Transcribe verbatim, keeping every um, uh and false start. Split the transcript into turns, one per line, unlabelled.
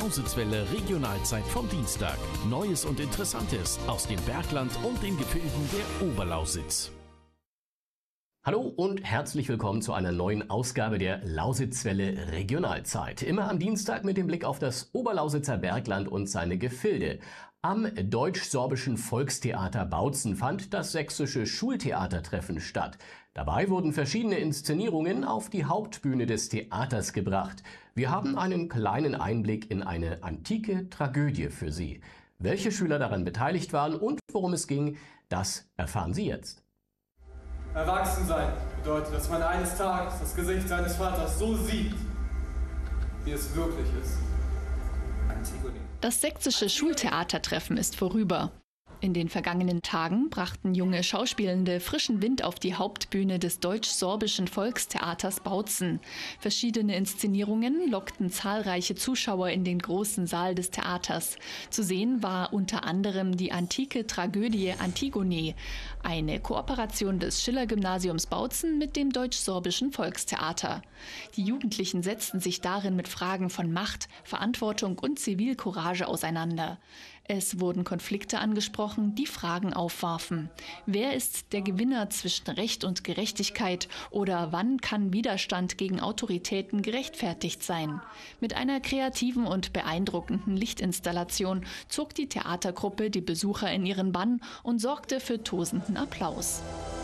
Lausitzwelle Regionalzeit vom Dienstag. Neues und Interessantes aus dem Bergland und den Gefilden der Oberlausitz.
Hallo und herzlich willkommen zu einer neuen Ausgabe der Lausitzwelle Regionalzeit. Immer am Dienstag mit dem Blick auf das Oberlausitzer Bergland und seine Gefilde. Am Deutsch-Sorbischen Volkstheater Bautzen fand das sächsische Schultheatertreffen statt. Dabei wurden verschiedene Inszenierungen auf die Hauptbühne des Theaters gebracht. Wir haben einen kleinen Einblick in eine antike Tragödie für Sie. Welche Schüler daran beteiligt waren und worum es ging, das erfahren Sie jetzt.
Erwachsensein bedeutet, dass man eines Tages das Gesicht seines Vaters so sieht, wie es wirklich ist. Antigone.
Das sächsische Schultheatertreffen ist vorüber. In den vergangenen Tagen brachten junge Schauspielende frischen Wind auf die Hauptbühne des Deutsch-Sorbischen Volkstheaters Bautzen. Verschiedene Inszenierungen lockten zahlreiche Zuschauer in den großen Saal des Theaters. Zu sehen war unter anderem die antike Tragödie Antigone, eine Kooperation des Schiller-Gymnasiums Bautzen mit dem Deutsch-Sorbischen Volkstheater. Die Jugendlichen setzten sich darin mit Fragen von Macht, Verantwortung und Zivilcourage auseinander. Es wurden Konflikte angesprochen, die Fragen aufwarfen. Wer ist der Gewinner zwischen Recht und Gerechtigkeit oder wann kann Widerstand gegen Autoritäten gerechtfertigt sein? Mit einer kreativen und beeindruckenden Lichtinstallation zog die Theatergruppe die Besucher in ihren Bann und sorgte für tosenden Applaus.